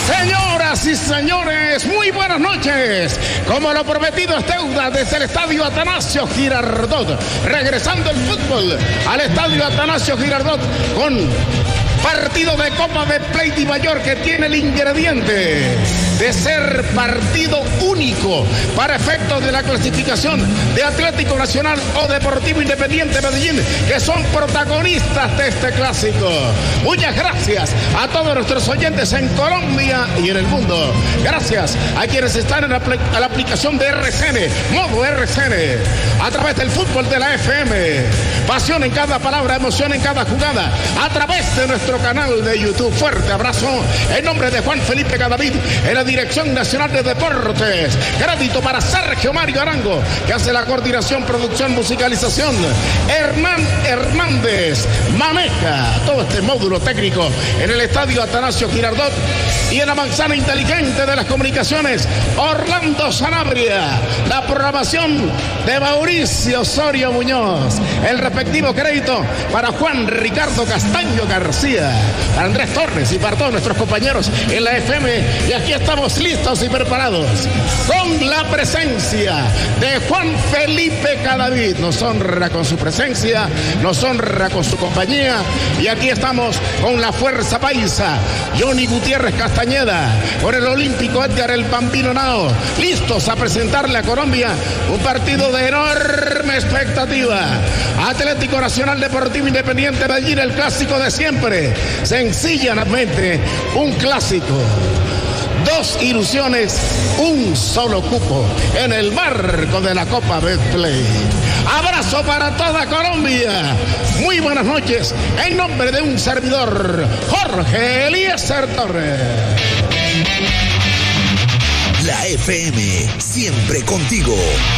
Señoras y señores, muy buenas noches. Como lo prometido es deuda, desde el estadio Atanasio Girardot, regresando el fútbol al estadio Atanasio Girardot con partido de Copa Betplay Dimayor que tiene el ingrediente de ser partido único para efectos de la clasificación de Atlético Nacional o Deportivo Independiente Medellín, que son protagonistas de este clásico. Muchas gracias a todos nuestros oyentes en Colombia y en el mundo. Gracias a quienes están en la aplicación de RCN, modo RCN, a través del fútbol de la FM. Pasión en cada palabra, emoción en cada jugada, a través de nuestro canal de YouTube. Fuerte abrazo en nombre de Juan Felipe Cadavid en la Dirección Nacional de Deportes. Crédito para Sergio Mario Arango, que hace la coordinación, producción, musicalización. Hernán Hernández maneja todo este módulo técnico en el estadio Atanasio Girardot, y en la manzana inteligente de las comunicaciones, Orlando Sanabria. La programación de Mauricio Osorio Muñoz. El respectivo crédito para Juan Ricardo Castaño García, para Andrés Torres y para todos nuestros compañeros en la FM. Y aquí estamos listos y preparados con la presencia de Juan Felipe Cadavid. Nos honra con su presencia, nos honra con su compañía. Y aquí estamos con la fuerza paisa, Johnny Gutiérrez Castañeda, con el olímpico Edgar el Bambino Nao, listos a presentarle a Colombia un partido de enorme expectativa. Atlético Nacional Deportivo Independiente Medellín, el clásico de siempre. Sencillamente un clásico. Dos ilusiones, un solo cupo en el marco de la Copa Betplay. Abrazo para toda Colombia. Muy buenas noches. En nombre de un servidor, Jorge Eliezer Torres. La FM, siempre contigo.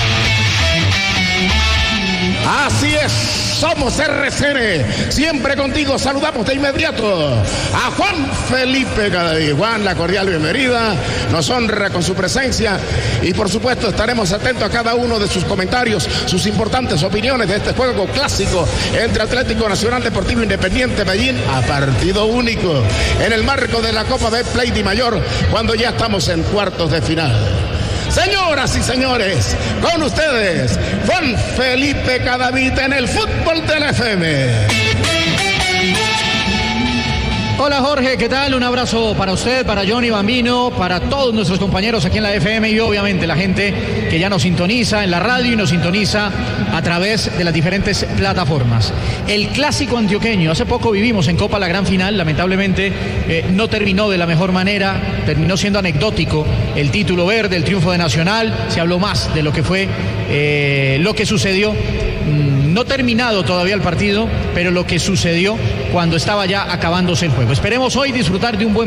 Así es, somos RCN, siempre contigo. Saludamos de inmediato a Juan Felipe Cadavid. Juan, la cordial bienvenida, nos honra con su presencia y por supuesto estaremos atentos a cada uno de sus comentarios, sus importantes opiniones de este juego clásico entre Atlético Nacional Deportivo Independiente Medellín, a partido único en el marco de la Copa Betplay Dimayor, cuando ya estamos en cuartos de final. Señoras y señores, con ustedes, Juan Felipe Cadavid en el fútbol de la FM. Hola Jorge, ¿qué tal? Un abrazo para usted, para Johnny Bambino, para todos nuestros compañeros aquí en la FM y obviamente la gente que ya nos sintoniza en la radio y nos sintoniza a través de las diferentes plataformas. El clásico antioqueño, hace poco vivimos en Copa la gran final, lamentablemente no terminó de la mejor manera, terminó siendo anecdótico el título verde, el triunfo de Nacional, se habló más de lo que fue lo que sucedió. No terminado todavía el partido, pero lo que sucedió cuando estaba ya acabándose el juego. Esperemos hoy disfrutar de un buen